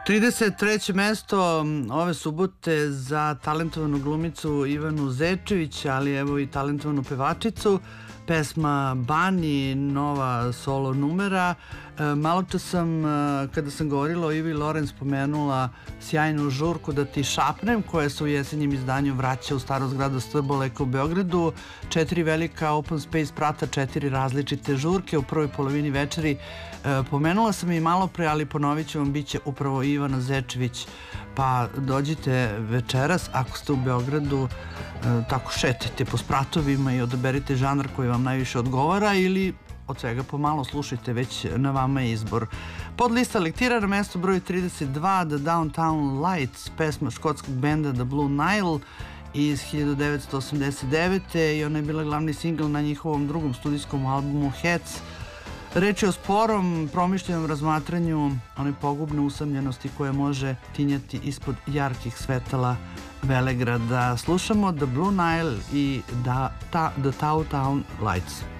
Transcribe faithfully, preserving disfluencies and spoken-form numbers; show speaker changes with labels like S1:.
S1: trideset treće mesto ove subote za talentovanu glumicu Ivanu Zečević, ali evo i talentovanu pevačicu. Pesma Bani, nova solo numera. Malo čas sam, kada sam govorila o Ivi Loren, spomenula sjajnu žurku Da ti šapnem, koja se u jesenjem izdanju vraća u staro zgrada Strboleka u Beogradu. Četiri velika open space prata, četiri različite žurke u prvoj polovini večeri. Pomenula sam i malo pre, ali ponovit ću vam, bit će upravo Ivana Zečević. Pa dođite večeras, ako ste u Beogradu, tako šetajte po spratovima i odaberite žanr koji vam najviše odgovara, ili od svega pomalo slušajte, već na vama je izbor. Pod lista lektira na mesto broj trideset dva The Downtown Lights, pesma škotskog benda The Blue Nile iz hiljadu devetsto osamdeset devete i ona je bila glavni singl na njihovom drugom studijskom albumu Hats. Reč je o sporom, promišljenom razmatranju one pogubne usamljenosti koje može tinjati ispod jarkih svetala Velegrada. Slušamo The Blue Nile i The Downtown Lights.